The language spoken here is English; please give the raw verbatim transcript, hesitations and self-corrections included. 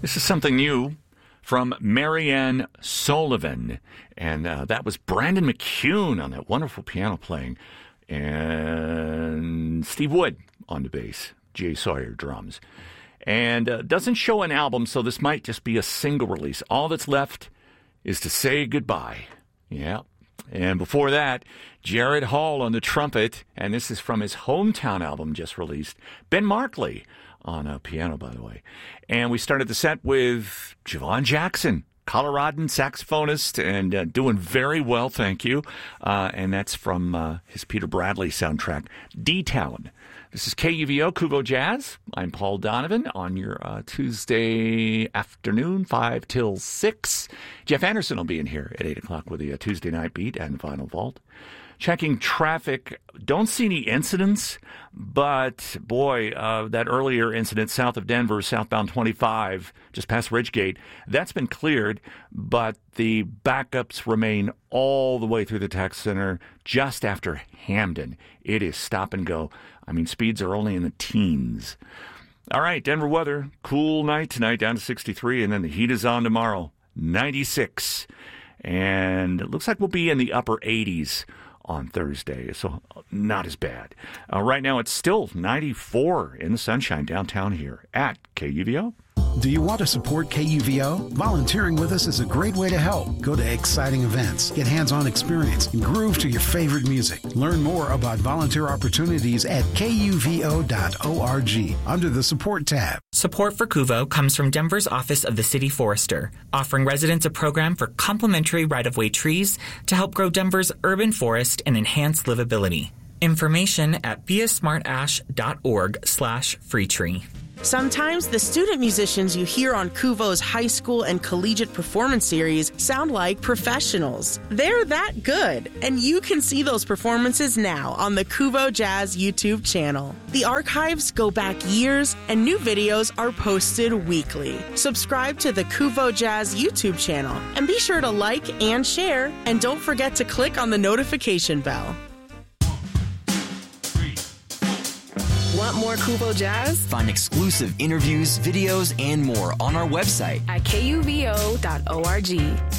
This is something new from Marianne Sullivan. And uh, that was Brandon McCune on that wonderful piano playing. And Steve Wood on the bass. Jay Sawyer drums. And uh, doesn't show an album, so this might just be a single release. All that's left is to say goodbye. Yeah. And before that, Jared Hall on the trumpet. And this is from his hometown album just released. Ben Markley on a piano, by the way. And we started the set with Javon Jackson, Coloradan saxophonist, and uh, doing very well, thank you. Uh, and that's from uh, his Peter Bradley soundtrack, D-Town. This is K U V O, Kuvo Jazz. I'm Paul Donovan on your uh, Tuesday afternoon, five till six. Jeff Anderson will be in here at eight o'clock with the uh, Tuesday Night Beat and Vinyl Vault. Checking traffic. Don't see any incidents, but boy, uh, that earlier incident south of Denver, southbound twenty-five, just past Ridgegate, that's been cleared, but the backups remain all the way through the tech center just after Hamden. It is stop and go. I mean, speeds are only in the teens. All right, Denver weather. Cool night tonight, down to sixty-three, and then the heat is on tomorrow, ninety-six. And it looks like we'll be in the upper eighties on Thursday, so not as bad. Uh, right now, it's still ninety-four in the sunshine downtown here at K U V O. Do you want to support K U V O? Volunteering with us is a great way to help. Go to exciting events, get hands-on experience, and groove to your favorite music. Learn more about volunteer opportunities at K U V O dot org under the Support tab. Support for Kuvo comes from Denver's Office of the City Forester, offering residents a program for complimentary right-of-way trees to help grow Denver's urban forest and enhance livability. Information at viasmartash.org slash free tree. Sometimes the student musicians you hear on Kuvo's high school and collegiate performance series sound like professionals. They're that good, and you can see those performances now on the Kuvo Jazz YouTube channel. The archives go back years, and new videos are posted weekly. Subscribe to the Kuvo Jazz YouTube channel, and be sure to like and share, and don't forget to click on the notification bell. Want more Kuvo Jazz? Find exclusive interviews, videos, and more on our website at K U V O dot org.